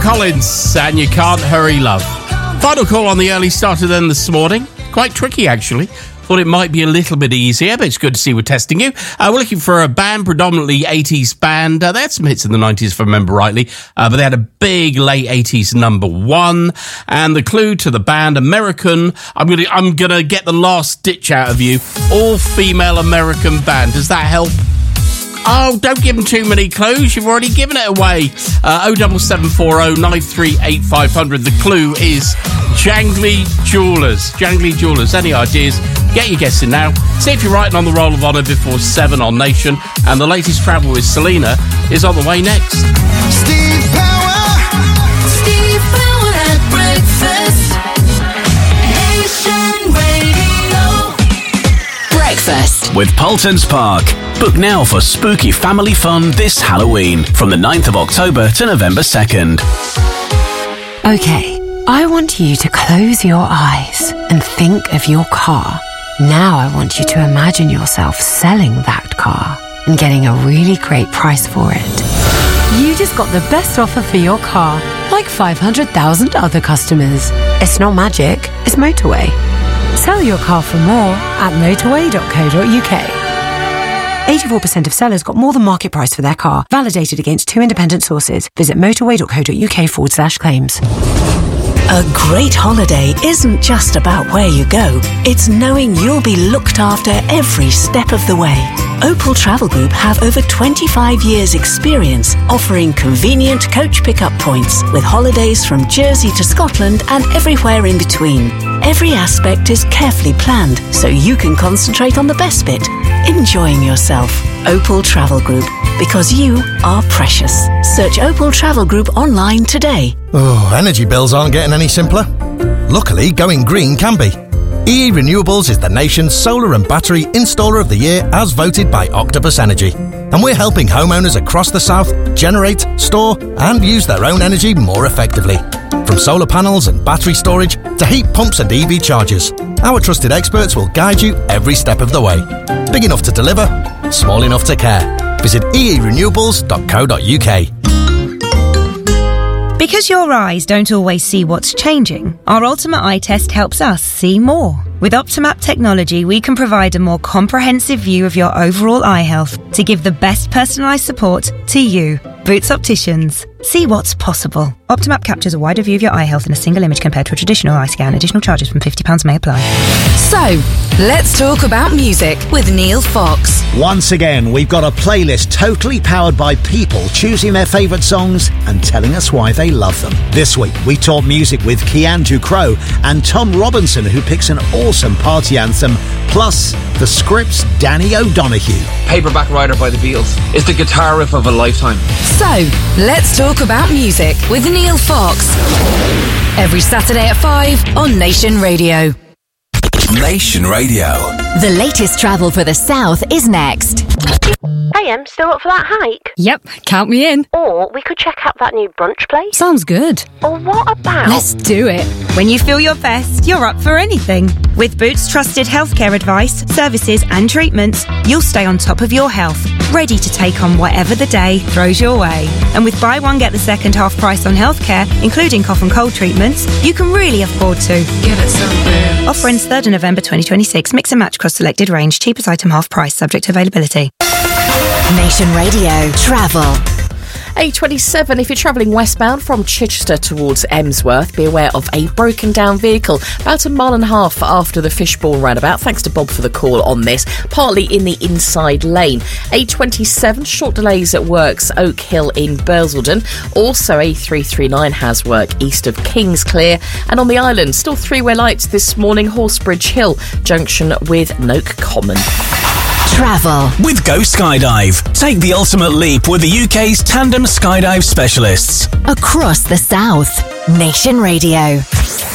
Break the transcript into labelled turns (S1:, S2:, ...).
S1: Collins, and You Can't Hurry Love. Final call on the early starter then this morning. Quite tricky, actually. Thought it might be a little bit easier, but it's good to see we're testing you. We're looking for a band, predominantly 80s band. They had some hits in the 90s, if I remember rightly, but they had a big late 80s number one. And the clue to the band, American, I'm gonna get the last ditch out of you. All-female American band. Does that help? Oh, don't give them too many clues. You've already given it away. 07740 938 500. The clue is Jangly Jewellers. Jangly Jewellers. Any ideas? Get your guess in now. See if you're writing on the Roll of Honour before 7 on Nation. And the latest travel with Selena is on the way next.
S2: Steve Power at breakfast. Nation Radio.
S3: Breakfast with Paultons Park. Book now for spooky family fun this Halloween from the 9th of October to November 2nd.
S4: Okay, I want you to close your eyes and think of your car. Now I want you to imagine yourself selling that car and getting a really great price for it. You just got the best offer for your car, like 500,000 other customers. It's not magic, it's Motorway. Sell your car for more at motorway.co.uk. 84% of sellers got more than market price for their car, validated against 2 independent sources. Visit motorway.co.uk/claims.
S5: A great holiday isn't just about where you go. It's knowing you'll be looked after every step of the way. Opal Travel Group have over 25 years' experience offering convenient coach pickup points with holidays from Jersey to Scotland and everywhere in between. Every aspect is carefully planned so you can concentrate on the best bit, enjoying yourself. Opal Travel Group, because you are precious. Search Opal Travel Group online today.
S6: Oh, energy bills aren't getting any simpler. Luckily, going green can be. EE Renewables is the nation's solar and battery installer of the year as voted by Octopus Energy. And we're helping homeowners across the south generate, store and use their own energy more effectively. From solar panels and battery storage to heat pumps and EV chargers, our trusted experts will guide you every step of the way. Big enough to deliver, small enough to care. Visit eerenewables.co.uk.
S7: Because your eyes don't always see what's changing, our Ultimate Eye Test helps us see more. With Optimap technology, we can provide a more comprehensive view of your overall eye health to give the best personalised support to you. Boots Opticians. See what's possible. Optimap captures a wider view of your eye health in a single image compared to a traditional eye scan. Additional charges from £50 may apply.
S3: So, let's talk about music with Neil Fox.
S8: Once again, we've got a playlist totally powered by people choosing their favourite songs and telling us why they love them. This week, we talk music with Kian Ducrot and Tom Robinson, who picks an awesome party anthem, plus the Scripts' Danny O'Donoghue.
S9: Paperback Writer by the Beatles is the guitar riff of a lifetime.
S3: So, let's talk about music with Neil Fox. Every Saturday at 5 on Nation Radio.
S10: Nation Radio.
S3: The latest travel for the South is next.
S11: Hey, still up for that hike?
S4: Yep, count me in.
S11: Or we could check out that new brunch place.
S4: Sounds good.
S11: Or what about...
S4: Let's do it.
S7: When you feel your best, you're up for anything. With Boots' trusted healthcare advice, services and treatments, you'll stay on top of your health, ready to take on whatever the day throws your way. And with buy one, get the second half price on healthcare, including cough and cold treatments, you can really afford to.
S2: Give it some Boots.
S7: Offer ends 3rd of November 2026. Mix and match across selected range. Cheapest item half price, subject to availability.
S3: Nation Radio Travel.
S12: A27, if you're travelling westbound from Chichester towards Emsworth, be aware of a broken down vehicle about a mile and a half after the Fishbourne roundabout. Thanks to Bob for the call on this. Partly in the inside lane. A27, short delays at Works Oak Hill in Bursledon. Also A339 has work east of Kingsclear. And on the island, still three-way lights this morning, Horsebridge Hill junction with Noak Common.
S3: Travel
S10: with Go Skydive. Take the ultimate leap with the UK's tandem skydive specialists
S3: across the South. Nation Radio.